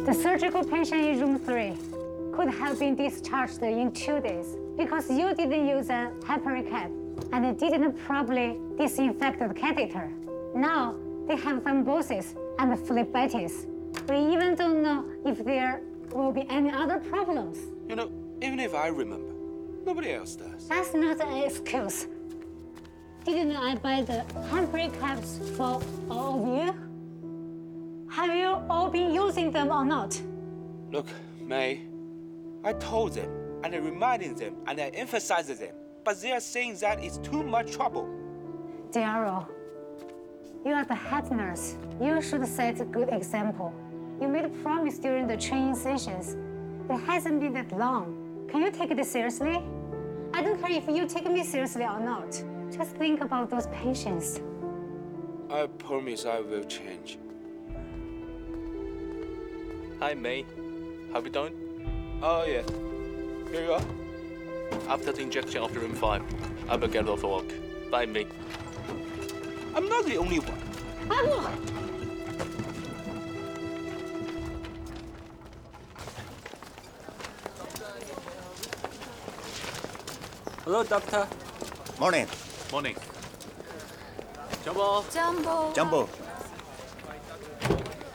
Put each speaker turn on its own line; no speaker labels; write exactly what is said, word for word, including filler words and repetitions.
The surgical patient in room three could have been discharged in two days because you didn't use a heparin cap and it didn't properly disinfect the catheter. Now they have thrombosis and phlebitis. We even don't know if there will be any other problems.
You know, even if I remember, nobody else does.
That's not an excuse. Didn't I buy the heparin caps for all of you? Have you all been using them or not?
Look, May, I told them, and I reminded them, and I emphasized them, but they are saying that it's too much trouble.
Darryl, you are the head nurse. You should set a good example. You made a promise during the training sessions. It hasn't been that long. Can you take it seriously? I don't care if you take me seriously or not. Just think about those patients.
I promise I will change.
Hi, May. How you doing?
Oh, yeah. Here you are.
After the injection of the room five, I will get off work. Bye, May.
I'm not the only one.
Abu!
Hello, doctor.
Morning.
Morning. Jumbo.
Jumbo.
Jumbo.